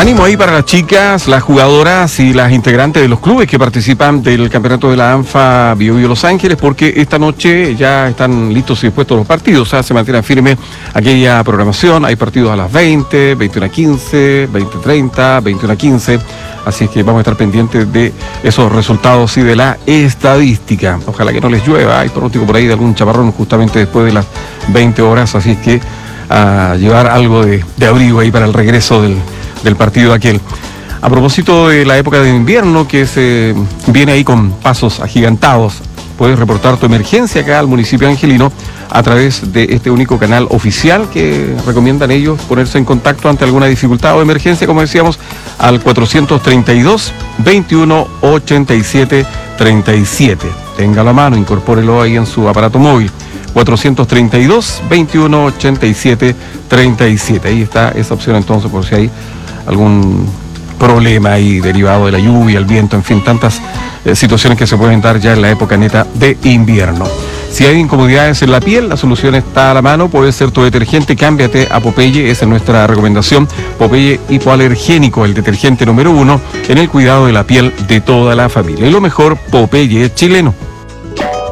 Ánimo ahí para las chicas, las jugadoras y las integrantes de los clubes que participan del campeonato de la ANFA Biobío Los Ángeles, porque esta noche ya están listos y dispuestos los partidos, o sea, se mantiene firme aquella programación. Hay partidos a las 20, 21:15, 20:30, 21:15, así es que vamos a estar pendientes de esos resultados y de la estadística. Ojalá que no les llueva, hay pronóstico por ahí de algún chaparrón justamente después de las 20 horas, así es que a llevar algo de abrigo ahí para el regreso del partido aquel. A propósito de la época de invierno que se viene ahí con pasos agigantados, puedes reportar tu emergencia acá al municipio angelino a través de este único canal oficial que recomiendan ellos ponerse en contacto ante alguna dificultad o emergencia, como decíamos, al 432 21 87 37. Tenga a la mano, incorpórelo ahí en su aparato móvil. 432 21 87 37. Ahí está esa opción entonces por si hay algún problema ahí derivado de la lluvia, el viento, en fin, tantas situaciones que se pueden dar ya en la época neta de invierno. Si hay incomodidades en la piel, la solución está a la mano, puede ser tu detergente, cámbiate a Popeye, esa es nuestra recomendación. Popeye hipoalergénico, el detergente número 1 en el cuidado de la piel de toda la familia. Y lo mejor, Popeye es chileno.